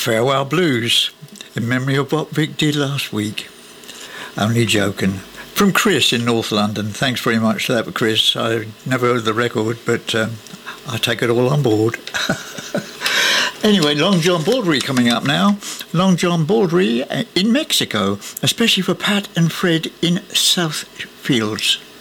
Farewell Blues, in memory of what Vic did last week. Only joking. From Chris in North London. Thanks very much for that, Chris. I never heard the record, but I take it all on board. Anyway, Long John Baldry coming up now. Long John Baldry in Mexico, especially for Pat and Fred in Southfields.